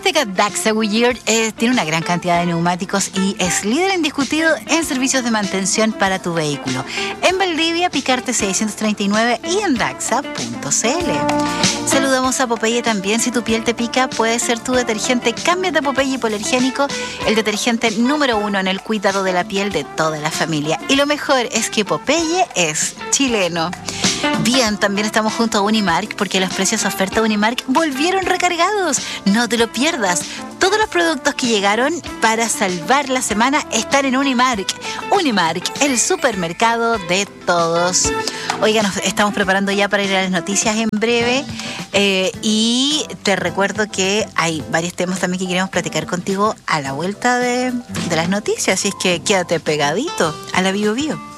fábrica Daxa Goodyear tiene una gran cantidad de neumáticos y es líder indiscutido en servicios de mantención para tu vehículo. En Valdivia, Picarte 639 y en Daxa.cl. Saludamos a Popeye también. Si tu piel te pica, puede ser tu detergente. Cámbiate a Popeye Hipoalergénico, el detergente número 1 en el cuidado de la piel de toda la familia. Y lo mejor es que Popeye es chileno. Bien, también estamos junto a Unimark porque los precios de oferta de Unimark volvieron recargados. No te lo pierdas. Todos los productos que llegaron para salvar la semana están en Unimark. Unimark, el supermercado de todos. Oiga, nos estamos preparando ya para ir a las noticias en breve. Y te recuerdo que hay varios temas también que queremos platicar contigo a la vuelta de las noticias. Así es que quédate pegadito a la Bio Bio.